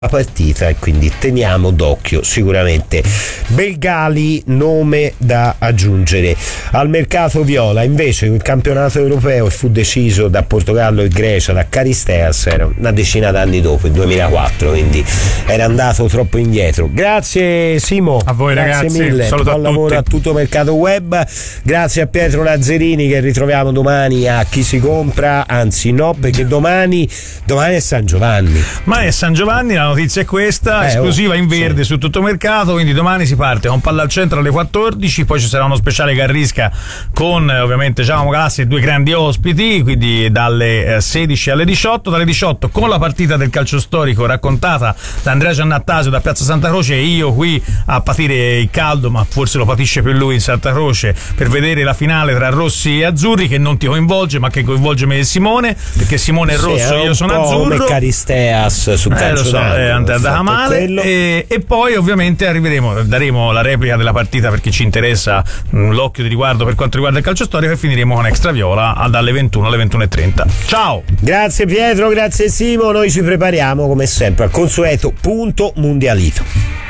partita e quindi teniamo d'occhio sicuramente. Belgali, nome da aggiungere al mercato viola. Invece il campionato europeo fu deciso da Portogallo e Grecia, da Charisteas, era una decina d'anni dopo, il 2004, quindi era andato troppo indietro. Grazie Simo, a voi grazie ragazzi, mille, buon lavoro a tutto Mercato Web, grazie a Pietro Lazzarini che ritroviamo domani a Chi si compra, anzi no, perché domani è San Giovanni. Ma è San Giovanni, la notizia è questa, esclusiva in verde su tutto Mercato, quindi domani si parte con Palla al Centro alle 14, poi ci sarà uno speciale Garrisca con ovviamente Giacomo Galassi e due grandi ospiti, quindi dalle 16 alle 18, dalle 18 con la partita del calcio storico raccontata da Andrea Giannattasio da Piazza Santa Croce e io qui a patire il caldo, ma forse lo patisce più lui in Santa Croce, per vedere la finale tra rossi e azzurri, che non ti coinvolge ma che coinvolge me e Simone, perché Simone è rosso e io sono azzurro, come Caristeas sul calcio andata male e poi ovviamente daremo la replica della partita perché ci interessa l'occhio di riguardo per quanto riguarda il calcio storico, e finiremo con Extra Viola dalle 21 alle 21:30. Ciao, grazie Pietro, grazie Simo, noi ci prepariamo come sempre al consueto punto mundialito.